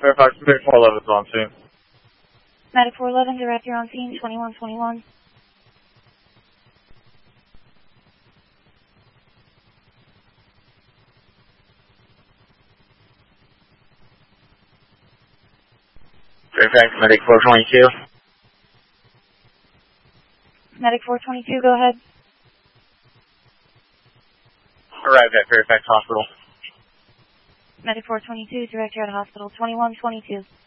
Fairfax, Medic 411 is on scene. Medic 411, direct, you're on scene, 2121. Fairfax, Medic 422. Medic 422, go ahead. Arrived at Fairfax Hospital. Medic 422, direct, you're at hospital, 2122.